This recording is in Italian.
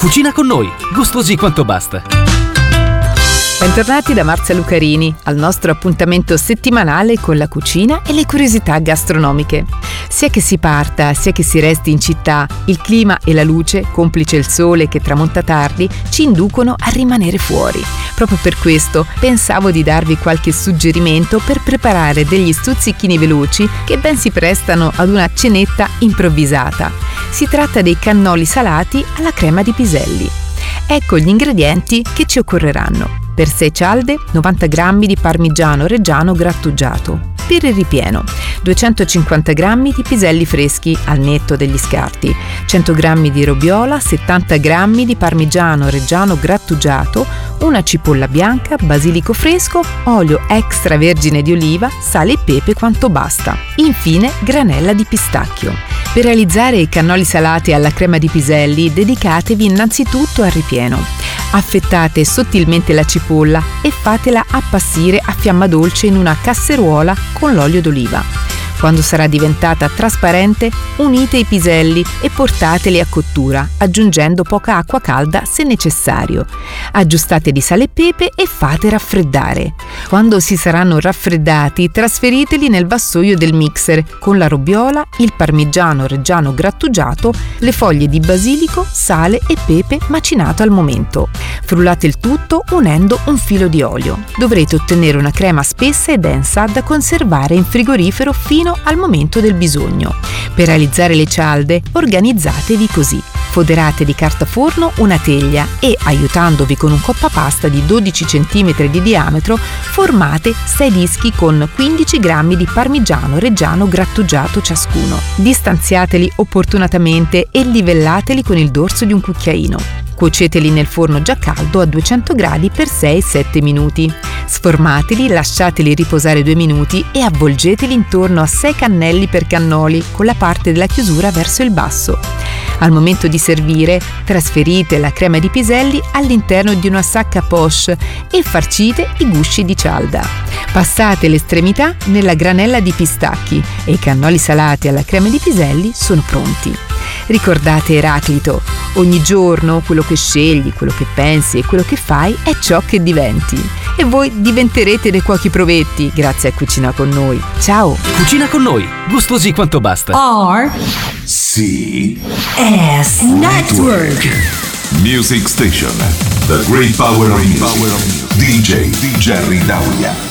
Cucina con noi, gustosi quanto basta. Bentornati da Marzia Lucarini al nostro appuntamento settimanale con la cucina e le curiosità gastronomiche. Sia che si parta, sia che si resti in città, il clima e la luce, complice il sole che tramonta tardi, ci inducono a rimanere fuori. Proprio per questo pensavo di darvi qualche suggerimento per preparare degli stuzzichini veloci che ben si prestano ad una cenetta improvvisata. Si tratta dei cannoli salati alla crema di piselli. Ecco gli ingredienti che ci occorreranno. Per 6 cialde, 90 g di parmigiano reggiano grattugiato. Per il ripieno, 250 g di piselli freschi al netto degli scarti, 100 g di robiola, 70 g di parmigiano reggiano grattugiato, una cipolla bianca, basilico fresco, olio extravergine di oliva, sale e pepe quanto basta. Infine, granella di pistacchio. Per realizzare i cannoli salati alla crema di piselli, dedicatevi innanzitutto al ripieno. Affettate sottilmente la cipolla e fatela appassire a fiamma dolce in una casseruola con l'olio d'oliva. Quando sarà diventata trasparente, unite i piselli e portateli a cottura, aggiungendo poca acqua calda se necessario. Aggiustate di sale e pepe e fate raffreddare. Quando si saranno raffreddati, trasferiteli nel vassoio del mixer con la robiola, il parmigiano reggiano grattugiato, le foglie di basilico, sale e pepe macinato al momento. Frullate il tutto unendo un filo di olio. Dovrete ottenere una crema spessa e densa da conservare in frigorifero fino al momento del bisogno. Per realizzare le cialde, organizzatevi così. Foderate di carta forno una teglia e, aiutandovi con un coppapasta di 12 cm di diametro, formate 6 dischi con 15 g di parmigiano reggiano grattugiato ciascuno. Distanziateli opportunamente e livellateli con il dorso di un cucchiaino. Cuoceteli nel forno già caldo a 200 gradi per 6-7 minuti. Sformateli, lasciateli riposare 2 minuti e avvolgeteli intorno a 6 cannelli per cannoli con la parte della chiusura verso il basso. Al momento di servire, trasferite la crema di piselli all'interno di una sacca poche e farcite i gusci di cialda. Passate l'estremità nella granella di pistacchi e i cannoli salati alla crema di piselli sono pronti. Ricordate Eraclito, ogni giorno quello che scegli, quello che pensi e quello che fai è ciò che diventi. E voi diventerete dei cuochi provetti grazie a Cucina con noi. Ciao! Cucina con noi, gustosi quanto basta. RCS Network Music Station. The Great Power of Music. DJ Jerry Daulia.